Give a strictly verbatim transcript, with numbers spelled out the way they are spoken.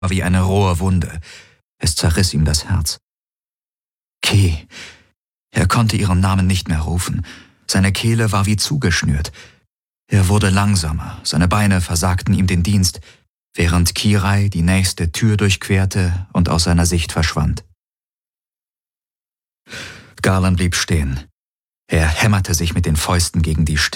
wie eine rohe Wunde. Es zerriss ihm das Herz. Kee. Er konnte ihren Namen nicht mehr rufen. Seine Kehle war wie zugeschnürt. Er wurde langsamer, seine Beine versagten ihm den Dienst, während Kirai die nächste Tür durchquerte und aus seiner Sicht verschwand. Garland blieb stehen. Er hämmerte sich mit den Fäusten gegen die Stirn.